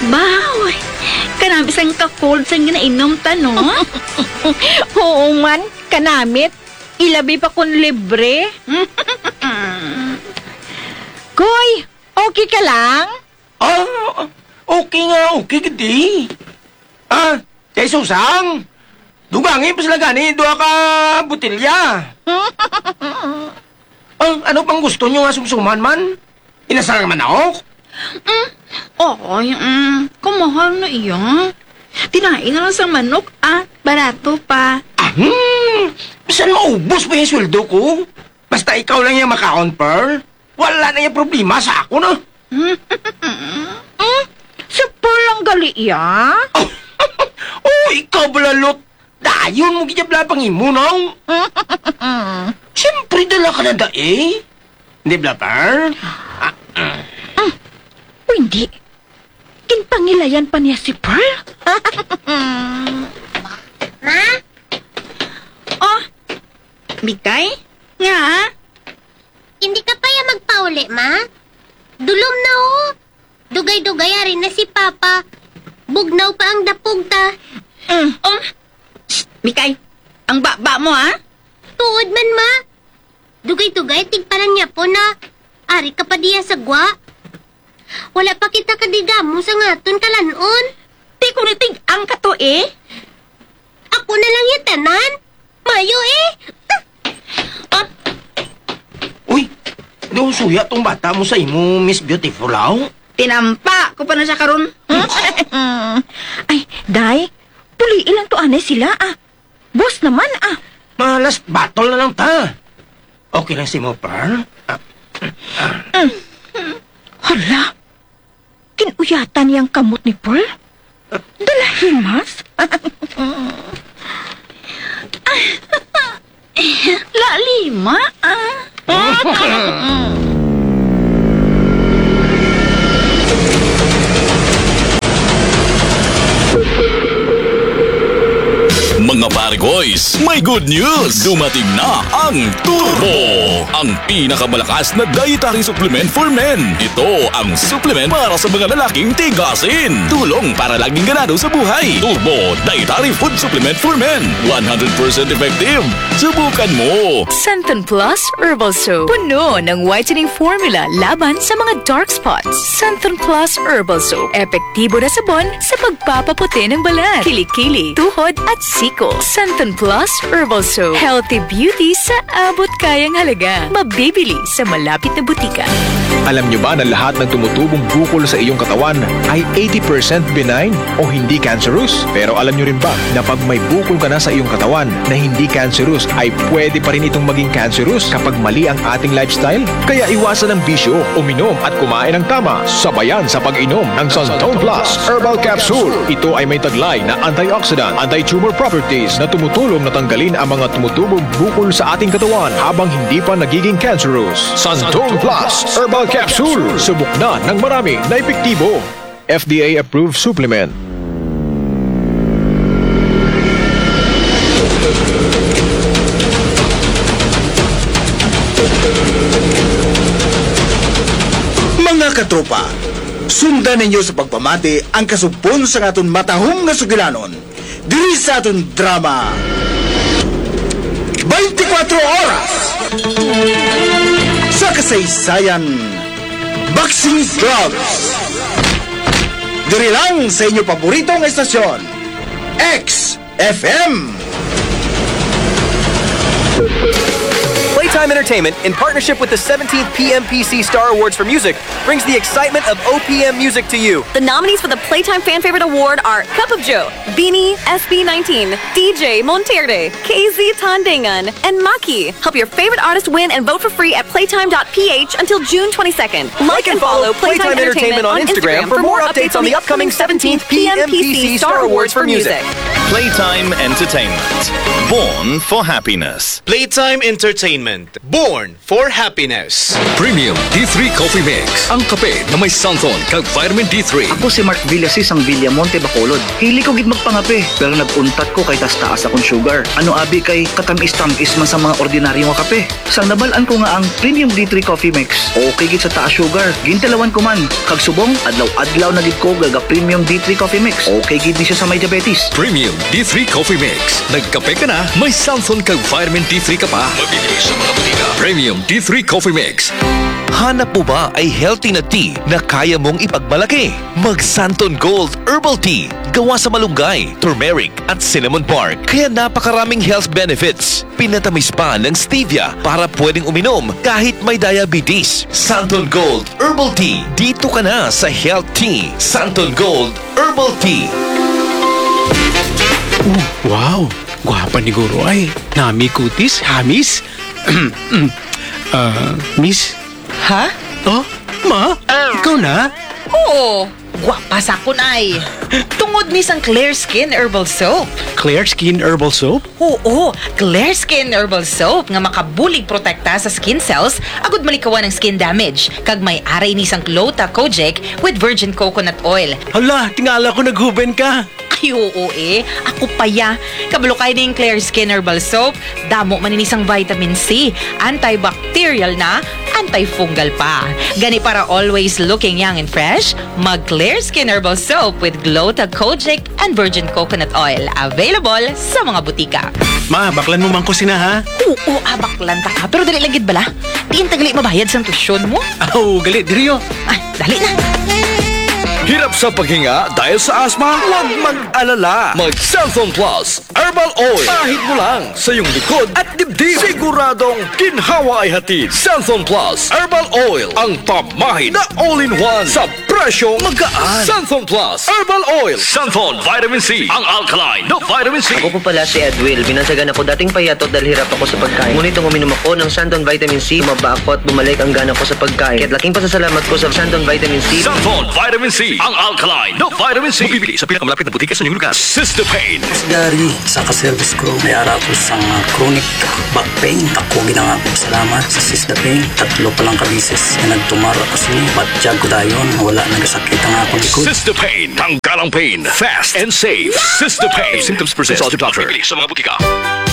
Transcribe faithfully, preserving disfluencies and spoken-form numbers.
Baw, kanami sang ka-cold sang ginainom ta, no? Oo man, kanamit. Ilabi pa kun libre. Koy, okay ka lang? Ah, okay nga, okay gidi. Ah, kay Susang, dugangin pa sila gani, doa ka butilya. Ah, ano pang gusto nyo nga sumsuman man? Inasal naman ako? Mm. Oy, mm, kumahal na iya. Tinain na lang sa manok, ah. Barato pa. Ah, hmm. Saan maubos pa yung sweldo ko? Basta ikaw lang yung makaon, Pearl. Wala na yung problema sa ako, no? Hmm? Si Pearl ang gali iya? Oh, oh, ikaw balalot. Dayon mo gijabla pangimo, no? Siyempre, dala ka na da, eh. Hindi ba, Pearl? Ah, uh. Mm. O hindi. Kinpangilayan pa niya si Pearl? Ma? Oh, Mikay? Nga? Hindi ka pa ya magpauli, ma? Dulom na oh. Dugay-dugay rin na si Papa. Bugnaw pa ang dapog ta. Mm. Oh, Shh, Mikay, ang baba mo, ha? Tuod man, ma. Dugay-dugay, tigpalan niya po na. Ari ka pa diya sa gwa. Wala pa kita kadigamo sa ngaton kalanon. Di ko natig ang kato, eh. Ako na lang yung tanan. Mayo eh. Oh, Uy, doon suya tong bata mo sa imo, Miss Beautiful, aw. tinampa ko pa na siya karon. Ay, Day, puliin lang to anay sila, ah. Boss naman, ah. Malas battle na lang ta. Okay lang si mo, Pearl? Ah, Hala, kinuyatan niyang kamot ni Pearl? Dalahimas? Lalima, ah. Mga Parigoys, may good news! Dumating na ang Turbo! Ang pinakamalakas na dietary supplement for men. Ito ang supplement para sa mga lalaking tigasin. Tulong para laging ganado sa buhay. Turbo Dietary Food Supplement for Men. one hundred percent effective. Subukan mo! Santon Plus Herbal Soap. Puno ng whitening formula laban sa mga dark spots. Santon Plus Herbal Soap. Epektibo na sabon sa pagpapaputi ng balat, kilikili, tuhod at siko. Santon Plus Herbal Soap. Healthy beauty sa abot kayang halaga. Mabibili sa malapit na butika. Alam nyo ba na lahat ng tumutubong bukol sa iyong katawan ay eighty percent benign o hindi cancerous? Pero alam nyo rin ba na pag may bukol ka na sa iyong katawan na hindi cancerous ay pwede pa rin itong maging cancerous kapag mali ang ating lifestyle? Kaya iwasan ang bisyo, uminom at kumain ng tama, sabayan sa pag-inom ng Santon Plus Herbal Capsule. Ito ay may taglay na antioxidant, anti-tumor properties na tumutulong na tanggalin ang mga tumutubong bukol sa ating katawan habang hindi pa nagiging cancerous. Santon Plus Herbal Capsule. Subok na ng marami na epektibo. F D A-approved supplement. Mga katropa, sundan ninyo sa pagpamati ang kasupon sa aton matahong nga sugilanon. Diri sa aton drama twenty-four oras sa kasaysayan Boxing Gloves. Diri lang sa inyo paboritong estasyon X F M. Playtime Entertainment, in partnership with the seventeenth P M P C Star Awards for Music, brings the excitement of O P M music to you. The nominees for the Playtime Fan Favorite Award are Cup of Joe, Beanie, S B nineteen, D J Monterde, K Z Tandangan, and Maki. Help your favorite artist win and vote for free at playtime dot p h until June twenty-second. Like and follow Playtime Entertainment on Instagram for more updates on the upcoming seventeenth P M P C Star Awards for Music. Playtime Entertainment. Born for happiness. Playtime Entertainment. present Born for Happiness. Premium D three Coffee Mix. Ang kape na may Santon kag vitamin D three. Ako si Mark Villasis ang Villamonte Bacolod. Hili ko gid magpangape, pero naguntat ko kay taas-taas akong sugar. Ano abi kay katamis-tamis man sa mga ordinaryo nga kape. Sang nabalaan ko nga ang Premium D three Coffee Mix. Okay gid sa taas sugar. Gintalawan ko man. Kag subong, adlaw-adlaw na gid ko gaga Premium D three Coffee Mix. Okay gid ni siya sa may diabetes. Premium D three Coffee Mix. Nagkape ka na, may Santon kag vitamin D three ka pa. Mabibili sa mga butika. Premium D three Coffee Mix. Hanap mo ba ay healthy na tea na kaya mong ipagmalaki? Mag Santon Gold Herbal Tea. Gawa sa malunggay, turmeric at cinnamon bark. Kaya napakaraming health benefits. Pinatamis pa ng stevia para pwedeng uminom kahit may diabetes. Santon Gold Herbal Tea. Dito ka na sa Health Tea. Santon Gold Herbal Tea. Oh, wow! Gwapa ni Guro ay. Nami kutis, hamis. uh, miss? Ha? Oh, ma? Ikaw na? Oo. Gwapa sa kun ay. Tungod ni sang Clear Skin Herbal Soap. Clear Skin Herbal Soap? Oo, Clear Skin Herbal Soap nga makabulig protekta sa skin cells agud malikawan ng skin damage. Kag may aray ni sang Glota Kojic with virgin coconut oil. Hala, tingala ko naghuben ka. Ay, oo eh. Ako pa ya. Kabalo kayo na yung Clear Skin Herbal Soap. Damo maninisang vitamin C. Antibacterial na, antifungal pa. Gani para always looking young and fresh, mag Clear Skin Herbal Soap with Glota Kojic and virgin coconut oil. Available sa mga butika. Ma, baklan mo man ko sina ha? Oo, ah, baklan ta ka. Pero dali lagid bala. Diin tagali mabayad sa tusyon mo. Oh, galit. Diriyo. Ay, dali na. Hirap sa paghinga dahil sa asma? Huwag mag-alala. Mag-Santon Plus Herbal Oil. Pahid mo lang sa iyong likod at dibdib. Siguradong ginhawa ay hatid. Santon Plus Herbal Oil. Ang pamahid na all-in-one sa presyong magaan. Santon Plus Herbal Oil. Santon Vitamin C. Ang alkaline na vitamin C. Ako po pala si Edwil. Binansagan ako dating payatot dahil hirap ako sa pagkain. Ngunit nung uminom ako ng Santon Vitamin C, maba ako at bumalik ang gana ko sa pagkain. Kaya't laking pasasalamat ko sa Santon Vitamin C. Santon Vitamin C. Ang alkaline na vitamin C. Mabibili sa pinakamalapit na butika sa inyong lugar. Sister Pain. Dari sa ka-service ko, may ara ko sa uh, chronic back pain. Ako ginanga ko salamat sa Sister Pain. Tatlo palang kabisis na nagtumaro ako sa niya. Batyag ko dayon, wala nagasakit ang akong likod. Sister Pain. Tanggalang pain. Fast and safe. Sister Pain. If symptoms persist, consult your doctor. Mabibili sa mga butika.